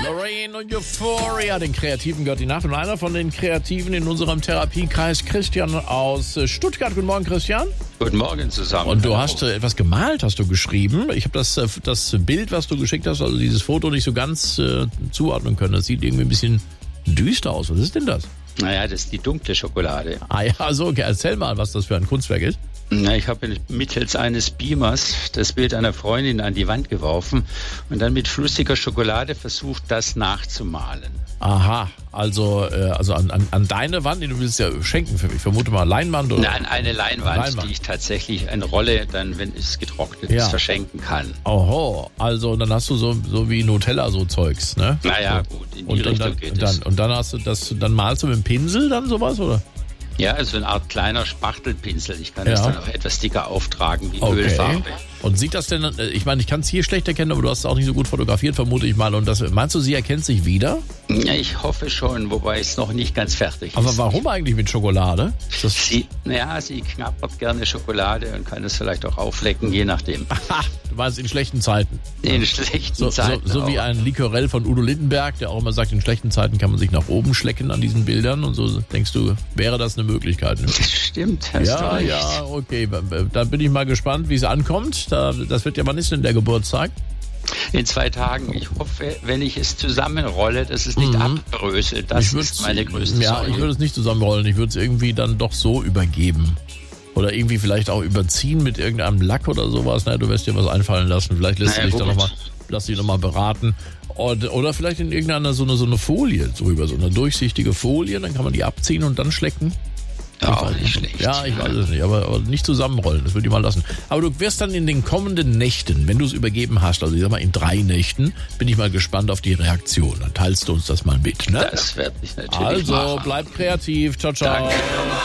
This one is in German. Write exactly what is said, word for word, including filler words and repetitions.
Lorraine und Euphoria, den Kreativen gehört die Nacht. Und einer von den Kreativen in unserem Therapiekreis, Christian aus Stuttgart. Guten Morgen, Christian. Guten Morgen zusammen. Und du hast äh, etwas gemalt, hast du geschrieben. Ich habe das, äh, das Bild, was du geschickt hast, also dieses Foto, nicht so ganz äh, zuordnen können. Das sieht irgendwie ein bisschen düster aus. Was ist denn das? Naja, das ist die dunkle Schokolade. Ah ja, so, okay. Erzähl mal, was das für ein Kunstwerk ist. Na, ich habe mittels eines Beamers das Bild einer Freundin an die Wand geworfen und dann mit flüssiger Schokolade versucht, das nachzumalen. Aha, also, äh, also an, an, an deine Wand, die du willst ja schenken für mich. Ich vermute mal Leinwand oder? Nein, eine Leinwand, Leinwand, die ich tatsächlich eine Rolle dann, wenn es getrocknet Ja. ist, verschenken kann. Oho, also dann hast du so, so wie Nutella so Zeugs, ne? Naja, so. gut, in die und, Richtung und dann, geht und dann, es. und dann hast du das, dann malst du mit dem Pinsel dann sowas, oder? Ja, also eine Art kleiner Spachtelpinsel. Ich kann Ja. das dann auch etwas dicker auftragen, wie Okay. Ölfarbe. Und sieht das denn, ich meine, ich kann es hier schlecht erkennen, aber du hast es auch nicht so gut fotografiert, vermute ich mal. Und das, meinst du, sie erkennt sich wieder? Ja, ich hoffe schon, wobei es noch nicht ganz fertig ist. Aber warum eigentlich mit Schokolade? Das, Sie, ja, sie knabbert gerne Schokolade und kann es vielleicht auch auflecken, je nachdem. ha, du meinst in schlechten Zeiten. In schlechten So, so, Zeiten. so wie auch. ein Liquorell von Udo Lindenberg, der auch immer sagt, in schlechten Zeiten kann man sich nach oben schlecken an diesen Bildern. Und so denkst du, wäre das eine Möglichkeit? Ne? Stimmt, hast Ja, du recht. ja, okay. Dann bin ich mal gespannt, wie es ankommt. Da, das wird ja, wann ist denn der Geburtstag? In zwei Tagen. Ich hoffe, wenn ich es zusammenrolle, dass es nicht Mhm. abbröselt. Das Ich würd's- ist meine größte Ja, Sorge. ich würde es nicht zusammenrollen. Ich würde es irgendwie dann doch so übergeben. Oder irgendwie vielleicht auch überziehen mit irgendeinem Lack oder sowas. Na, du wirst dir was einfallen lassen. Vielleicht lässt Naja, du dich dann gut. nochmal, lass dich nochmal beraten. Und, oder vielleicht in irgendeiner so eine, so eine Folie drüber, so eine durchsichtige Folie. Dann kann man die abziehen und dann schlecken. ja, Ich auch weiß nicht schlecht. Ja, ich weiß es nicht, aber, aber nicht zusammenrollen, das würde ich mal lassen. Aber du wirst dann in den kommenden Nächten, wenn du es übergeben hast, also ich sag mal in drei Nächten, bin ich mal gespannt auf die Reaktion. Dann teilst du uns das mal mit, ne? Das werde ich natürlich Also, machen. bleib kreativ. Ciao, ciao. Danke.